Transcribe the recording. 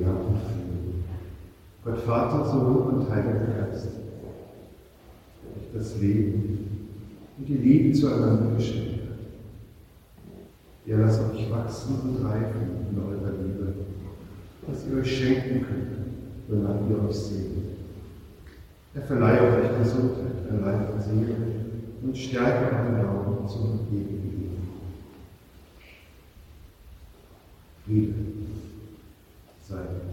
Lehrer und Frieden. Gott Vater, Sohn und Heiliger Geist, der euch das Leben und die Liebe zueinander geschenkt hat. Ja, lasst euch wachsen und reifen in eurer Liebe, dass ihr euch schenken könnt, wonach ihr euch sehnt. Er verleihe euch Gesundheit an Leib und Seele und stärke euren Glauben zum ewigen Leben. Friede sei